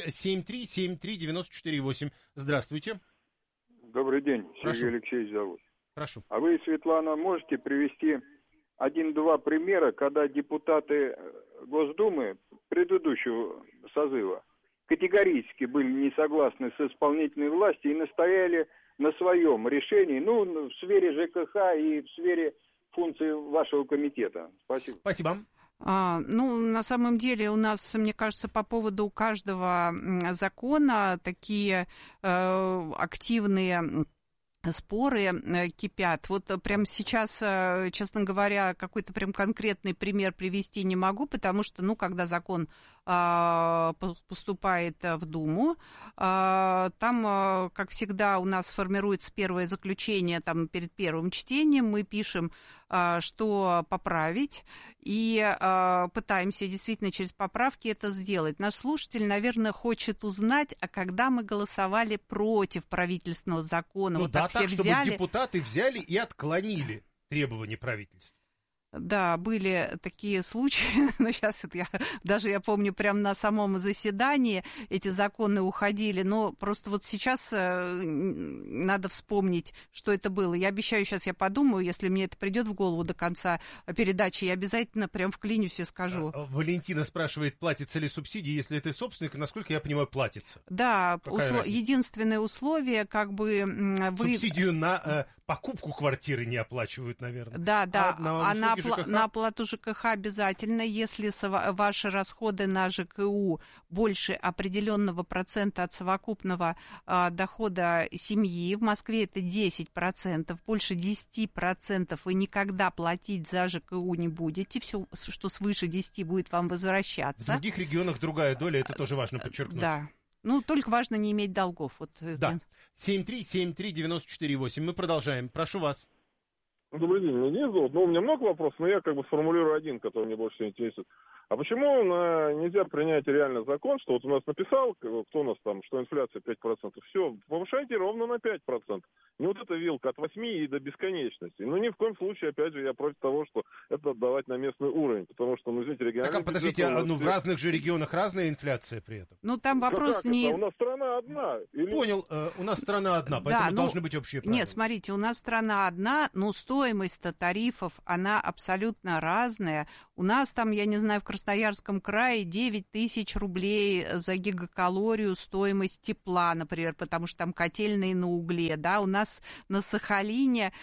7373948. Здравствуйте. Добрый день, Прошу. Сергей Алексеевич зовут. Прошу. А вы, Светлана, можете привести 1-2 примера, когда депутаты Госдумы предыдущего созыва категорически были не согласны с исполнительной властью и настояли на своем решении, ну, в сфере ЖКХ и в сфере функций вашего комитета? Спасибо. Спасибо. Ну, на самом деле у нас, мне кажется, по поводу каждого закона такие активные споры кипят. Вот прямо сейчас, честно говоря, какой-то прям конкретный пример привести не могу, потому что, ну, когда закон поступает в Думу, там, как всегда, у нас формируется первое заключение там, перед первым чтением, мы пишем, что поправить, и пытаемся действительно через поправки это сделать. Наш слушатель, наверное, хочет узнать, а когда мы голосовали против правительственного закона, Ну вот да, так все чтобы взяли. депутаты взяли и отклонили требования правительства. Да, были такие случаи, но сейчас я помню, прямо на самом заседании эти законы уходили, но просто вот сейчас надо вспомнить, что это было. Я обещаю, сейчас я подумаю, если мне это придет в голову до конца передачи, я обязательно прям вклинюсь и скажу. Валентина спрашивает, платится ли субсидии, если ты собственник, насколько я понимаю, платится. Да, единственное условие, как бы вы... Субсидию на покупку квартиры не оплачивают, наверное. Да, на оплату ЖКХ обязательно, если ваши расходы на ЖКУ больше определенного процента от совокупного дохода семьи. В Москве это 10%, больше 10% вы никогда платить за ЖКУ не будете. Все, что свыше 10, будет вам возвращаться. В других регионах другая доля, это тоже важно подчеркнуть. Да. Ну, только важно не иметь долгов. Вот. Да. 7373948. Мы продолжаем. Прошу вас. Добрый день, меня Денис зовут. У меня много вопросов, но я как бы сформулирую один, который мне больше всего интересует. А почему нельзя принять реально закон, что вот у нас написал, кто у нас там, что инфляция 5%, все, повышайте ровно на 5%. Не вот эта вилка от 8 и до бесконечности. Но ни в коем случае, опять же, я против того, что это отдавать на местный уровень, потому что, извините, региональный... Так, подождите, в разных же регионах разная инфляция при этом? Ну, там вопрос не... У нас страна одна. Понял, у нас страна одна, поэтому должны быть общие правила. Нет, смотрите, у нас страна одна, но стоимость тарифов, она абсолютно разная. У нас там, я не знаю, в Красноярском крае 9 тысяч рублей за гигакалорию стоимость тепла, например, потому что там котельные на угле, да, у нас на Сахалине...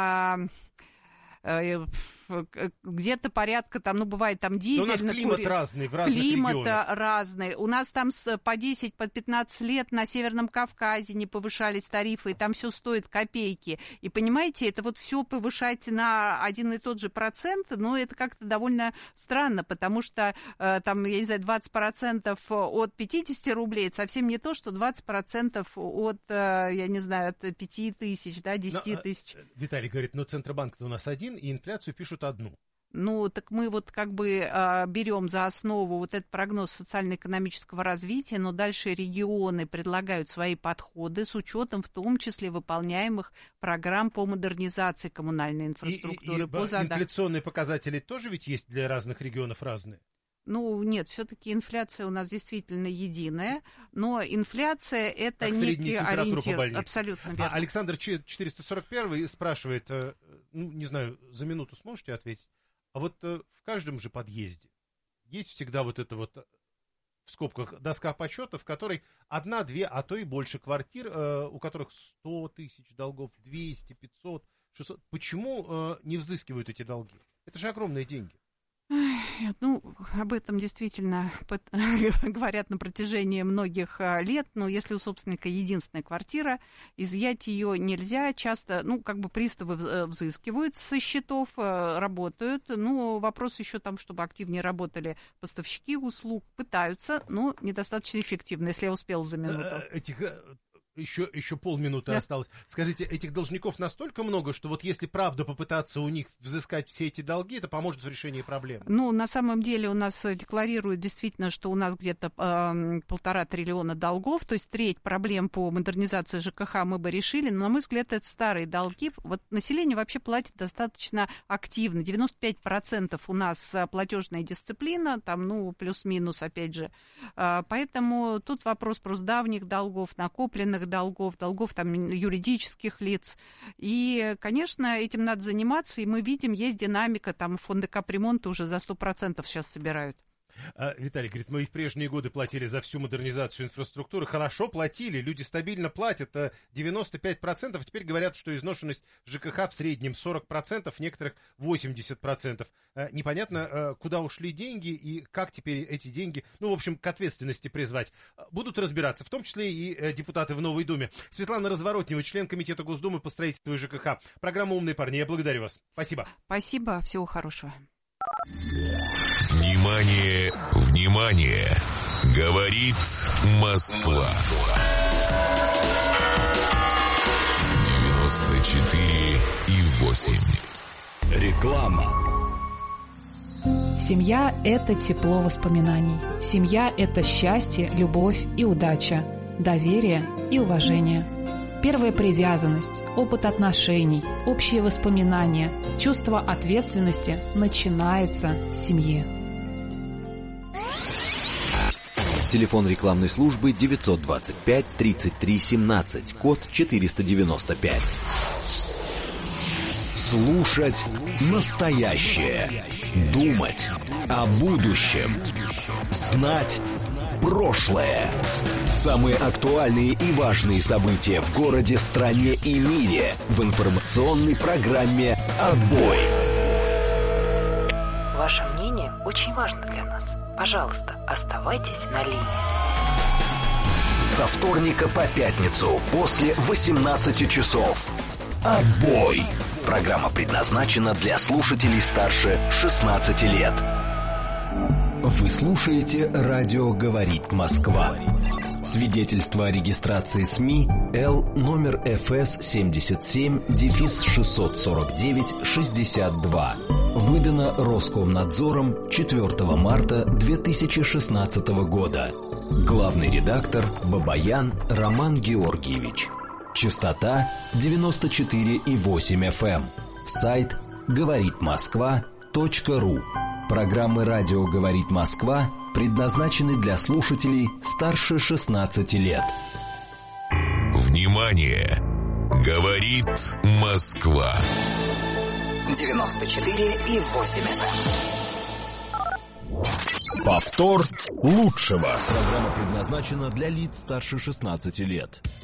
где-то порядка, там, бывает там дизель. Да у нас климат разный в разных регионах. Климат разный. У нас там по 10, по 15 лет на Северном Кавказе не повышались тарифы, и там все стоит копейки. И понимаете, это вот все повышать на один и тот же процент, но это как-то довольно странно, потому что там, я не знаю, 20% от 50 рублей, это совсем не то, что 20% от, я не знаю, от 5 тысяч, да, 10 тысяч. Виталий говорит, Центробанк-то у нас один, и инфляцию пишут одну. Ну, так мы вот как бы берем за основу вот этот прогноз социально-экономического развития, но дальше регионы предлагают свои подходы с учетом в том числе выполняемых программ по модернизации коммунальной инфраструктуры. Инфляционные показатели тоже ведь есть для разных регионов разные? Ну, нет, все-таки инфляция у нас действительно единая, но инфляция – это как некий ориентир. Абсолютно верно. Александр 441 спрашивает, не знаю, за минуту сможете ответить, а вот в каждом же подъезде есть всегда вот это вот, в скобках, доска почета, в которой 1, 2, а то и больше квартир, у которых 100 тысяч долгов, 200, 500, 600. Почему не взыскивают эти долги? Это же огромные деньги. Ну, об этом действительно говорят на протяжении многих лет, но если у собственника единственная квартира, изъять ее нельзя, часто, приставы взыскивают со счетов, работают, вопрос еще там, чтобы активнее работали поставщики услуг, пытаются, но недостаточно эффективно, если я успел за минуту. Еще полминуты осталось. Скажите, этих должников настолько много, что вот если правда попытаться у них взыскать все эти долги, это поможет в решении проблемы? На самом деле у нас декларируют действительно, что у нас где-то 1,5 триллиона долгов, то есть треть проблем по модернизации ЖКХ мы бы решили, но, на мой взгляд, это старые долги. Вот население вообще платит достаточно активно. 95% у нас платежная дисциплина, там, плюс-минус, опять же. Поэтому тут вопрос просто давних долгов, накопленных долгов там юридических лиц. И, конечно, этим надо заниматься, и мы видим, есть динамика, там фонды капремонта уже за 100% сейчас собирают. Виталий говорит, мы и в прежние годы платили за всю модернизацию инфраструктуры. Хорошо платили, люди стабильно платят 95%. Теперь говорят, что изношенность ЖКХ в среднем 40%, некоторых 80%. Непонятно, куда ушли деньги и как теперь эти деньги, к ответственности призвать. Будут разбираться, в том числе и депутаты в Новой Думе. Светлана Разворотнева, член Комитета Госдумы по строительству и ЖКХ. Программа «Умные парни». Я благодарю вас. Спасибо. Спасибо. Всего хорошего. Внимание, внимание! Говорит Москва. 94,8. Реклама. Семья – это тепло воспоминаний. Семья – это счастье, любовь и удача, доверие и уважение. Первая привязанность, опыт отношений, общие воспоминания, чувство ответственности начинается с семьи. Телефон рекламной службы 925 33 17, код 495. Слушать настоящее. Думать о будущем. Знать прошлое. Самые актуальные и важные события в городе, стране и мире в информационной программе «Отбой». Ваше мнение очень важно для нас. Пожалуйста, оставайтесь на линии. Со вторника по пятницу после 18 часов. «Отбой». Программа предназначена для слушателей старше 16 лет. Вы слушаете «Радио говорит Москва». Свидетельство о регистрации СМИ Л номер ФС 77-649-62. Выдано Роскомнадзором 4 марта 2016 года. Главный редактор Бабаян Роман Георгиевич. Частота 94,8 FM. Сайт говоритмосква.ру. Программы «Радио говорит Москва» предназначены для слушателей старше 16 лет. Внимание! Говорит Москва. 94,8 FM. Повтор лучшего. Программа предназначена для лиц старше 16 лет.